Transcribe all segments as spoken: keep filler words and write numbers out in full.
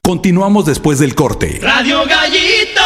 Continuamos después del corte. Radio Gallito.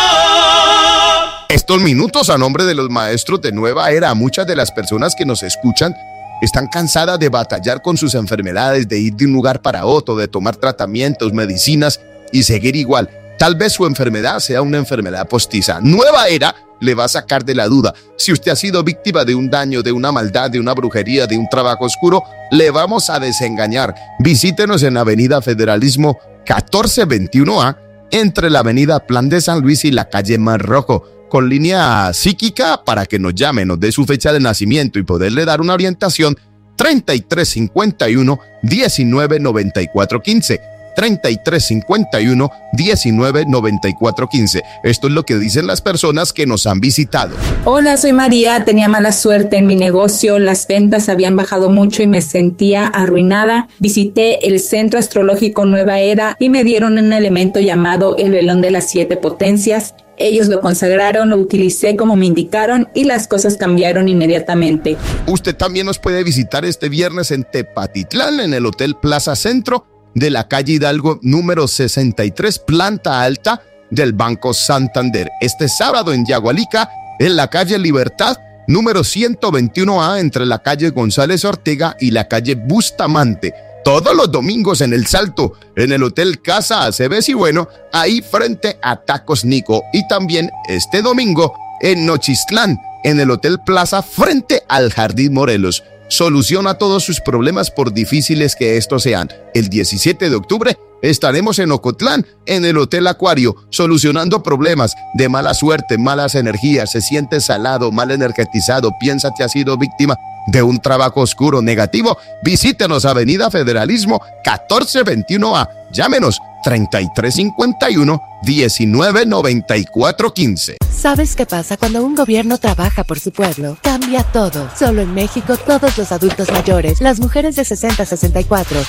Estos minutos a nombre de los maestros de Nueva Era. Muchas de las personas que nos escuchan están cansadas de batallar con sus enfermedades, de ir de un lugar para otro, de tomar tratamientos, medicinas y seguir igual. Tal vez su enfermedad sea una enfermedad postiza. Nueva Era le va a sacar de la duda. Si usted ha sido víctima de un daño, de una maldad, de una brujería, de un trabajo oscuro, le vamos a desengañar. Visítenos en Avenida Federalismo catorce veintiuno A, entre la Avenida Plan de San Luis y la calle Mar Rojo, con línea psíquica para que nos llame, nos dé su fecha de nacimiento y poderle dar una orientación. Treinta y tres cincuenta y uno, diecinueve noventa y cuatro quince. treinta y tres cincuenta y uno, diecinueve noventa y cuatro quince. Esto es lo que dicen las personas que nos han visitado. Hola, soy María. Tenía mala suerte en mi negocio. Las ventas habían bajado mucho y me sentía arruinada. Visité el Centro Astrológico Nueva Era y me dieron un elemento llamado el velón de las siete potencias. Ellos lo consagraron, lo utilicé como me indicaron y las cosas cambiaron inmediatamente. Usted también nos puede visitar este viernes en Tepatitlán, en el Hotel Plaza Centro de la calle Hidalgo número sesenta y tres, planta alta del Banco Santander. Este sábado en Yagualica, en la calle Libertad número ciento veintiuno A, entre la calle González Ortega y la calle Bustamante. Todos los domingos en El Salto, en el Hotel Casa Aceves y Bueno, ahí frente a Tacos Nico. Y también este domingo en Nochistlán, en el Hotel Plaza frente al Jardín Morelos. Soluciona todos sus problemas por difíciles que estos sean. El diecisiete de octubre estaremos en Ocotlán, en el Hotel Acuario, solucionando problemas de mala suerte, malas energías, se siente salado, mal energetizado, piensa que ha sido víctima de un trabajo oscuro negativo. Visítenos Avenida Federalismo catorce veintiuno A. Llámenos treinta y tres cincuenta y uno, diecinueve noventa y cuatro quince. ¿Sabes qué pasa cuando un gobierno trabaja por su pueblo? Cambia todo. Solo en México, todos los adultos mayores, las mujeres de sesenta a sesenta y cuatro,